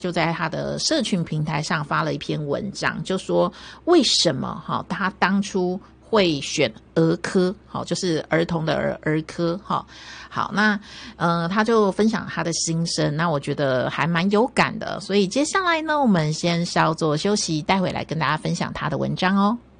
就在他的社群平台上发了一篇文章，就说为什么他当初会选儿科，就是儿童的儿科。好，那他就分享他的心声，那我觉得还蛮有感的，所以接下来呢，我们先稍作休息，待会来跟大家分享他的文章哦。